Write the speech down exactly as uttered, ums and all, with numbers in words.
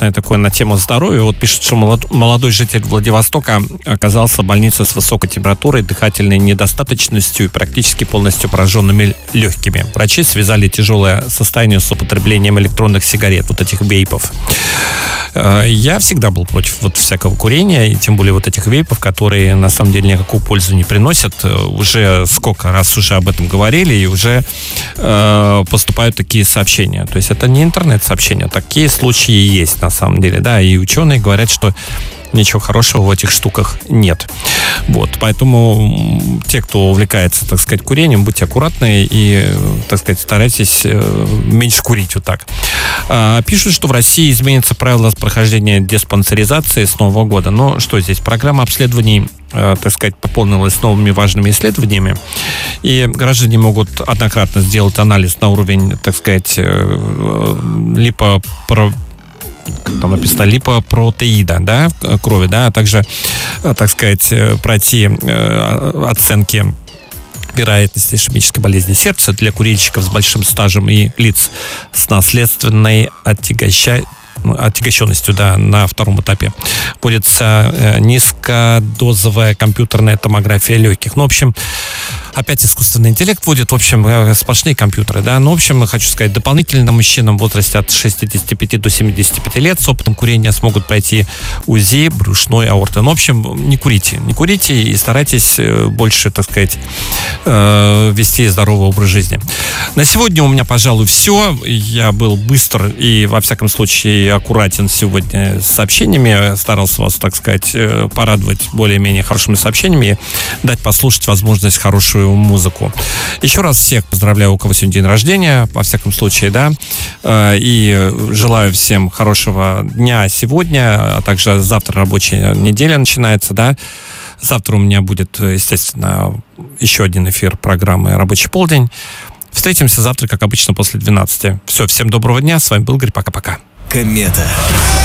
неприятное такое на тему здоровья. Вот пишет, что молодой житель Владивостока оказался в больнице с высокой температурой, дыхательной недостаточностью и практически полностью пораженными легкими. Врачи связали тяжелое состояние с употреблением электронных сигарет, вот этих вейпов. Я всегда был против вот всякого курения, и тем более вот этих вейпов, которые на самом деле никакую пользу не приносят. Уже сколько раз уже об этом говорили, и уже э, поступают такие сообщения. То есть это не интернет-сообщения, такие случаи есть на самом деле, да, и ученые говорят, что ничего хорошего в этих штуках нет. Вот, поэтому те, кто увлекается, так сказать, курением, будьте аккуратны и, так сказать, старайтесь меньше курить вот так. А, пишут, что в России изменится правило прохождения диспансеризации с Нового года. Но что здесь? Программа обследований, так сказать, пополнилась новыми важными исследованиями, и граждане могут однократно сделать анализ на уровень, так сказать, липопро как там написано, липопротеида, да, крови, да, а также, так сказать, пройти э, оценки вероятности ишемической болезни сердца для курильщиков с большим стажем и лиц с наследственной отягоща... отягощенностью, да, на втором этапе. Вводится э, низкодозовая компьютерная томография легких. Ну, в общем, опять искусственный интеллект вводит, в общем, сплошные компьютеры, да. Ну, в общем, хочу сказать, дополнительно мужчинам в возрасте от шестидесяти пяти до семидесяти пяти лет с опытом курения смогут пройти УЗИ брюшной аорты. Ну, в общем, не курите. Не курите и старайтесь больше, так сказать, вести здоровый образ жизни. На сегодня у меня, пожалуй, все. Я был быстр и, во всяком случае, аккуратен сегодня с сообщениями. Старался вас, так сказать, порадовать более-менее хорошими сообщениями, дать послушать возможность хорошую музыку. Еще раз всех поздравляю, у кого сегодня день рождения, во всяком случае, да, и желаю всем хорошего дня сегодня, а также завтра рабочая неделя начинается, да. Завтра у меня будет, естественно, еще один эфир программы «Рабочий полдень». Встретимся завтра, как обычно, после двенадцати. Все, всем доброго дня, с вами был Игорь, пока-пока. Комета.